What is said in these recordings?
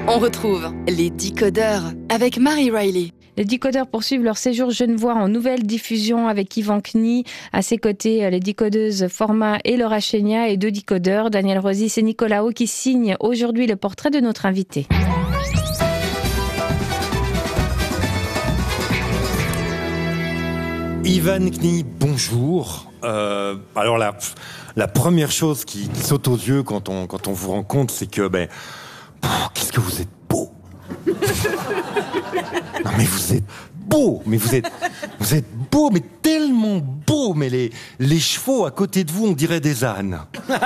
On retrouve les Décodeurs avec Marie Riley. Les Décodeurs poursuivent leur séjour genevois en nouvelle diffusion avec Yvan Knie. À ses côtés, les décodeuses Forma et Laura Chenia et deux décodeurs, Daniel Rosis et Nicolao, qui signent aujourd'hui le portrait de notre invité. Yvan Knie, bonjour. Alors la première chose qui saute aux yeux quand on vous rencontre, c'est que qu'est-ce que vous êtes beau. Non mais vous êtes beau, mais vous êtes beau, mais tellement beau, mais les chevaux à côté de vous, on dirait des ânes.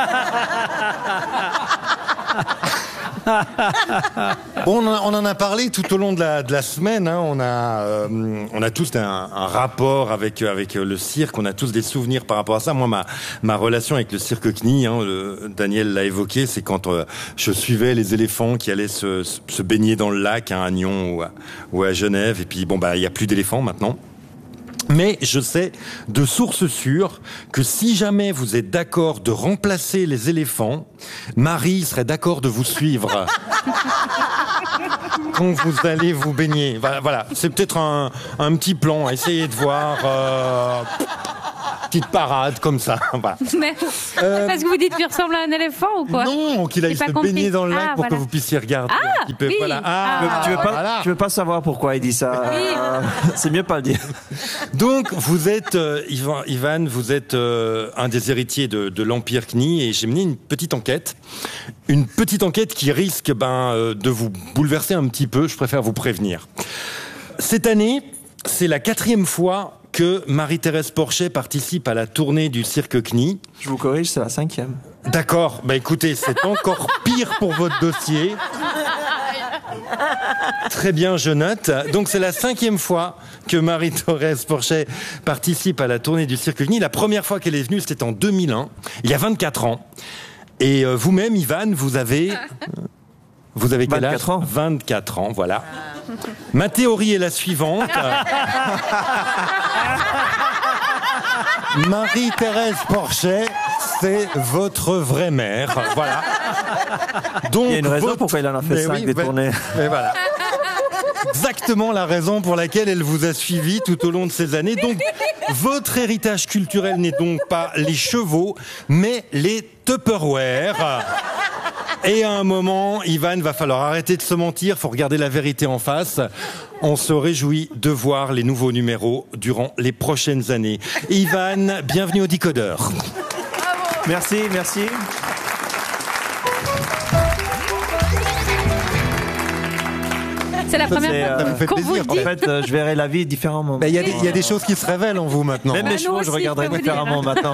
Bon, on en a parlé tout au long de la semaine. Hein. On a tous un rapport avec le cirque. On a tous des souvenirs par rapport à ça. Moi, ma relation avec le cirque Knie, Daniel l'a évoqué, c'est quand je suivais les éléphants qui allaient se baigner dans le lac à Agnon ou à Genève. Et puis il y a plus d'éléphants maintenant. Mais je sais de sources sûres que si jamais vous êtes d'accord de remplacer les éléphants, Marie serait d'accord de vous suivre quand vous allez vous baigner. Voilà, c'est peut-être un petit plan. Essayez de voir... petite parade comme ça. Voilà. Mais parce que vous dites qu'il ressemble à un éléphant ou quoi? Non, qu'il aille se baigner dans le lac pour que vous puissiez regarder un petit peu. Oui. Voilà. Tu veux pas savoir pourquoi il dit ça? C'est mieux pas le dire. Donc vous êtes Yvan, vous êtes un des héritiers de l'Empire Knie et j'ai mené une petite enquête qui risque de vous bouleverser un petit peu. Je préfère vous prévenir. Cette année, c'est la 4e fois que Marie-Thérèse Porchet participe à la tournée du cirque Knie. Je vous corrige, c'est la 5e. D'accord, écoutez, c'est encore pire pour votre dossier. Très bien, je note. Donc c'est la 5e fois que Marie-Thérèse Porchet participe à la tournée du cirque Knie. La première fois qu'elle est venue, c'était en 2001, il y a 24 ans. Et vous-même, Yvan, vous avez quel âge? 24 ans. 24 ans, voilà. Ma théorie est la suivante. Marie-Thérèse Porchet, c'est votre vraie mère. Voilà. Donc, il y a une raison pourquoi il en a fait 5 des tournées. Mais voilà. Exactement la raison pour laquelle elle vous a suivi tout au long de ces années. Donc, votre héritage culturel n'est donc pas les chevaux, mais les Tupperware. Et à un moment, Yvan, va falloir arrêter de se mentir, faut regarder la vérité en face. On se réjouit de voir les nouveaux numéros durant les prochaines années. Yvan, bienvenue au Décodeur. Merci. C'est la première fois qu'on vous le dit. En fait, je verrai la vie différemment. Il y a des choses qui se révèlent en vous maintenant. Même les chevaux, je regarderai différemment maintenant.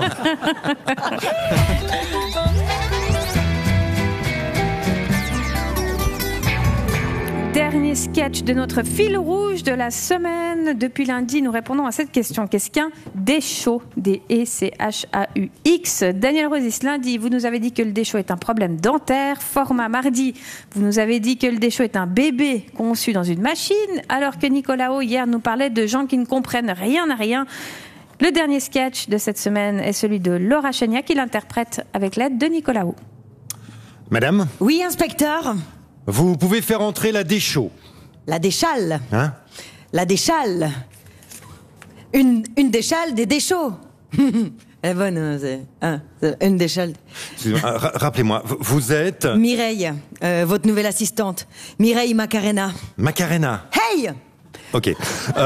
Dernier sketch de notre fil rouge de la semaine. Depuis lundi, nous répondons à cette question. Qu'est-ce qu'un déchaux? D-E-C-H-A-U-X. Daniel Rosis, lundi, vous nous avez dit que le déchaux est un problème dentaire. Format, mardi, vous nous avez dit que le déchaux est un bébé conçu dans une machine. Alors que Nicolao, hier, nous parlait de gens qui ne comprennent rien à rien. Le dernier sketch de cette semaine est celui de Laura Chenia qui l'interprète avec l'aide de Nicolao. Madame? Oui, inspecteur. Vous pouvez faire entrer la déchaux. La déchale. Hein? La déchale. Une déchale des déchaux. Elle est bonne, c'est une déchale. Rappelez-moi, vous êtes... Mireille, votre nouvelle assistante. Mireille Macarena. Macarena. Hey! Ok.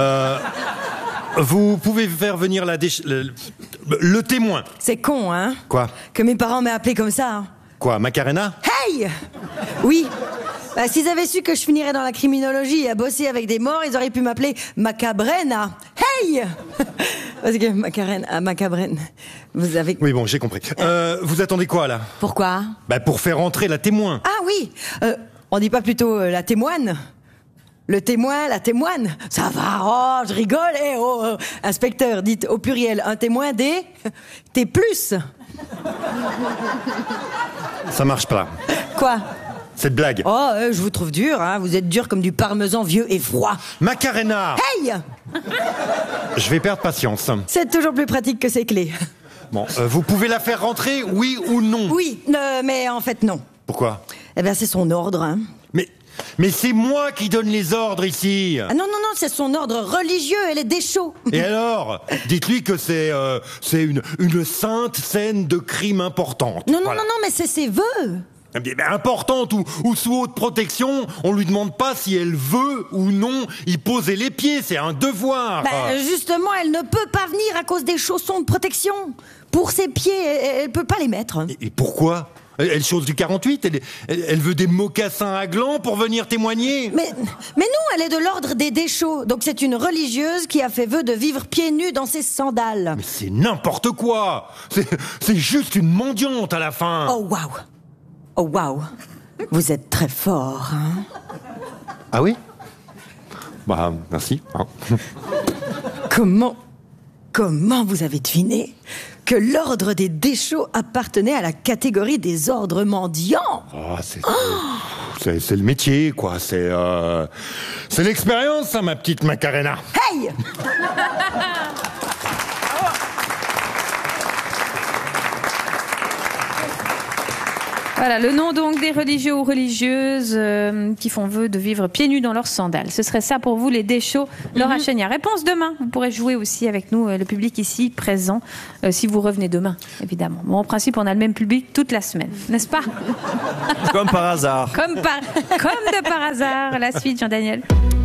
Vous pouvez faire venir le témoin. C'est con, hein? Quoi? Que mes parents m'aient appelé comme ça. Hein. Quoi, Macarena? Hey! Oui. S'ils avaient su que je finirais dans la criminologie et à bosser avec des morts, ils auraient pu m'appeler Macabrena. Hey! Parce que Macabrena, vous avez... Oui, bon, j'ai compris. Vous attendez quoi, là? Pourquoi? Pour faire entrer la témoin. Ah oui! On dit pas plutôt la témoine? Le témoin, la témoine? Ça va, oh, je rigole, inspecteur, dites au pluriel, un témoin T+. Ça marche pas. Quoi? Cette blague. Oh, je vous trouve dur, hein. Vous êtes dur comme du parmesan vieux et froid. Macarena! Hey! Je vais perdre patience. C'est toujours plus pratique que ces clés. Bon, vous pouvez la faire rentrer, oui ou non? Oui, mais en fait non. Pourquoi? Eh bien, c'est son ordre, hein. Mais Mais c'est moi qui donne les ordres ici. Ah non, c'est son ordre religieux, elle est Deschaux. Et alors, dites-lui que c'est une sainte scène de crime importante. Non, Voilà. mais c'est ses vœux. Importante ou sous haute protection, on lui demande pas si elle veut ou non y poser les pieds, c'est un devoir. Justement, elle ne peut pas venir à cause des chaussons de protection. Pour ses pieds, elle peut pas les mettre. Et pourquoi ? Elle chose du 48, elle veut des mocassins à gland pour venir témoigner. Mais non, elle est de l'ordre des Deschaux. Donc c'est une religieuse qui a fait vœu de vivre pieds nus dans ses sandales. Mais c'est n'importe quoi. C'est juste une mendiante à la fin. Oh waouh. Vous êtes très fort, hein. Ah oui ? Bah, merci. Hein. Comment vous avez deviné que l'ordre des Deschaux appartenait à la catégorie des ordres mendiants? C'est le métier, quoi. C'est l'expérience, ça, ma petite Macarena. Hey! Voilà, le nom donc des religieux ou religieuses qui font vœu de vivre pieds nus dans leurs sandales. Ce serait ça pour vous, les Deschaux. Laura Chéniard. Réponse demain. Vous pourrez jouer aussi avec nous, le public ici présent, si vous revenez demain, évidemment. Bon, en principe, on a le même public toute la semaine, n'est-ce pas? Comme par hasard. Comme de par hasard. La suite, Jean-Daniel.